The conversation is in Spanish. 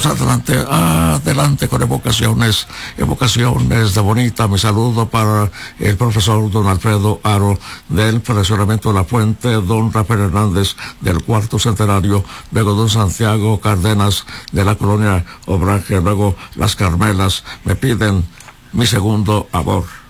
Pues adelante con evocaciones de Bonita. Mi saludo para el profesor don Alfredo Aro del Fraccionamiento de la Fuente, don Rafael Hernández del Cuarto Centenario, luego don Santiago Cárdenas de la Colonia Obraje, luego las Carmelas. Me piden Mi Segundo Amor.